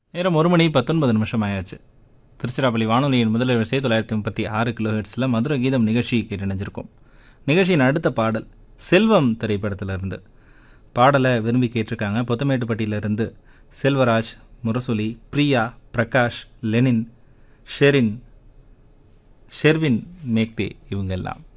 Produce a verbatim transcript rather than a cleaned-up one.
நேரம் ஒரு மணி பத்தொன்பது நிமிஷம் ஆயாச்சு. திருச்சிராப்பள்ளி வானொலியின் முதல் வரிசை தொள்ளாயிரத்தி முப்பத்தி ஆறு கிலோ ஹெர்ட்ஸில் மதுர கீதம் நிகழ்ச்சி கேட்டணிஞ்சிருக்கோம். நிகழ்ச்சியின் அடுத்த பாடல் செல்வம் திரைப்படத்திலிருந்து பாடலை விரும்பி கேட்டிருக்காங்க. பொத்தமேட்டுப்பட்டியிலிருந்து செல்வராஜ், முரசொலி, பிரியா, பிரகாஷ், லெனின், ஷெரின், ஷெர்வின் மேக்தே இவங்க எல்லாம்.